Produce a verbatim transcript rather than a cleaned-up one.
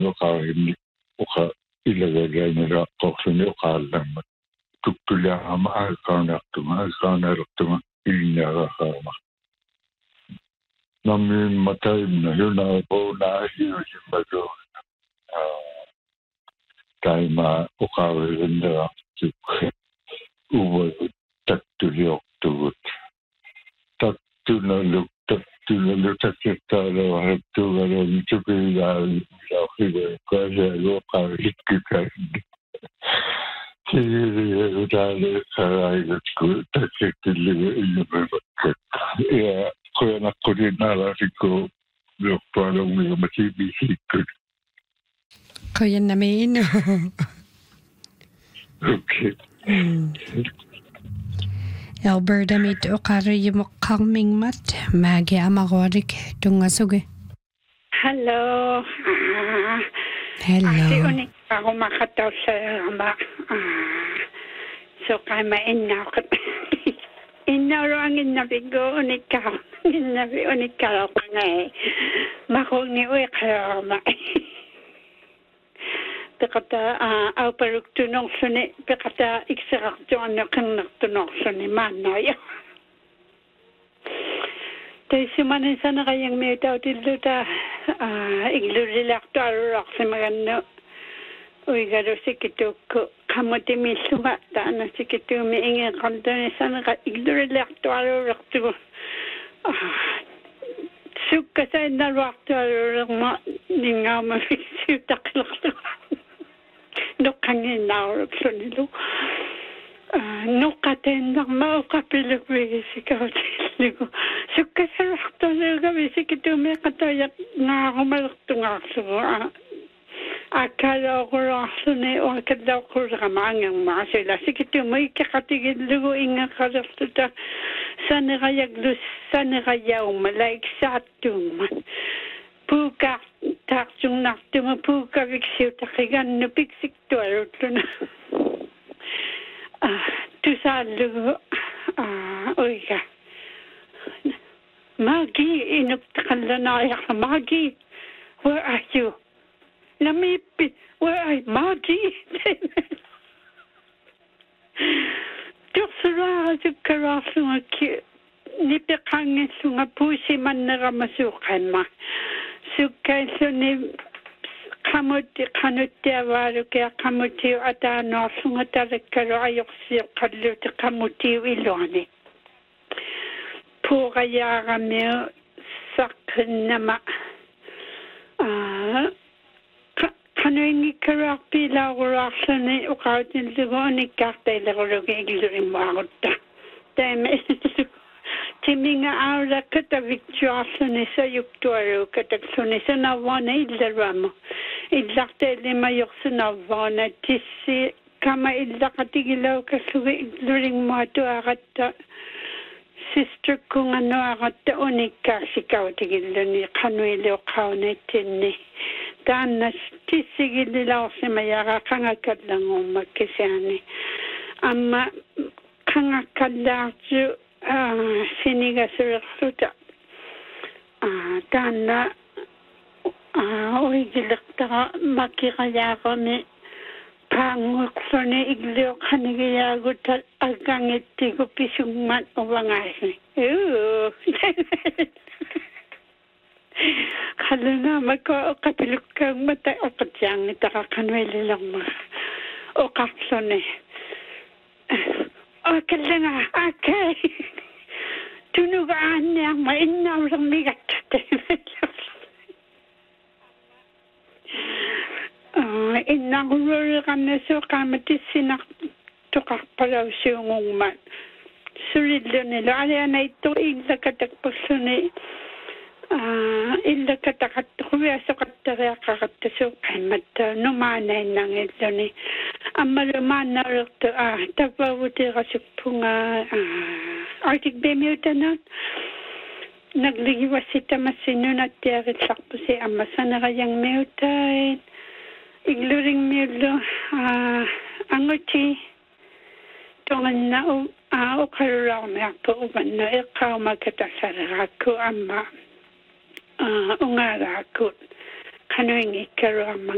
nuqarini uqa ilagalaanera qorsuni uqaallamma tukkulaama aaqaanartuma aaqaanalertuma ilinaaqaama nammi mataimna yuna boonaahiusimmago taima uqaawirinera tukhe uwa taktuliortugut taktunaluk taktunaluk taktaalawartugalani tukilaali ilaahiga kaasaaluqaavitkukaani kiriya utaale karaigatku taktilliga illumimakkat ya qoyanaqqulinnaalaarikku luqtualungiga matibisiikkut qoyannamiinu okay Alberta mit uqariyumuqqarmingmat maagi amaruarik tungasuge. Hello. Hello. Asi unik ako makataw sa ama. So kama inna ako. Inna roang inna bigo unik ka. Inna bi unik ka ako ngay. Makong ni uy kama. Pekata au peruk tunong suni pekata ikserak tuan nak tunong suni mana ya. Tapi semana sana kayang may tao dito ta iglulilak to arurak sa magano. Uy garo sikito ko kamote misuga ta na sikito mi ingin kanto ni sana ka iglulilak to arurak to. Suka sa narurak to arurak ma ninga mafisiw taklak to. No kangin naurap so nilo. No katenda mau kapilak wegi sikawtiligo. So kasarap to nilga wisi kito me kataya nga kumalak to nga so. Akala ko raso ne o akala ko ramangang masila. Sikito mo ikakatigil lugo inga karasto ta sana kayag lus sana kayaw malaik sa tuman. Puka taksung naktuma puka viksiu takigan no piksik tuarut na. Ah, tu salu ah oiga. Magi inuk takallanaya Magi. Where are you? Lamipi, where are you? Magi? Tuksura sukarasunga ki nipikangin sunga pusi man naramasukan ma. Sukai suni kamuti kanuti awaru kaya kamuti ata nasunga tarekaro ayok siya kaluti kamuti iloni. Pura yaga me sakna ma. Kanu ingi karak pila urasani ukautin sigoni kakta ilarugi iglurin maruta. Deme Timinga aura kata victuasuni sa yuktuaru kata suni sa nawana ilaramo. Ilakta lima yuksa nawana tisi kama ilakatigilaw kasuwi igluring mato akata sister kung ano akata unika sikaw tigilo ni kanuilo kaune tini. Dana tisi gililaw si mayaka kangakat lang umakisani. Ama kangakat lang ju Ah, siniga suruta. Ah, tanda. Ah, oi gilakta makikaya kami panguk sone iglo kanigaya gutal agangit tigo pisungman ubangay. Ew. Kalau na mako kapiluk kang mata okatyang itakakanwele lang mo. Okaksone. Okay lang ah. Okay. Tunugaan niya. Mainaw lang migat. uh, Inangulol ka na so kamati sinak tukak palaw siya ngungman. Sulit lang nila. Alaya na ito ila katakpasuni. Uh, ila katakatukuya sa katarya kakataso kamata. Numanay nang ito ni. Amaluman na rito, ah, tapabuti kasi po nga, ah, artik bemiuta na, nagligiwas si tamasino na tiyarit sakpo si amasa na kayang miutay, igluring miulo, ah, anguti, tungan na, ah, ukaruraw na po, uban na, ikaw magkatasara ako, ama, ah, ungara ako, kanuing ikaro,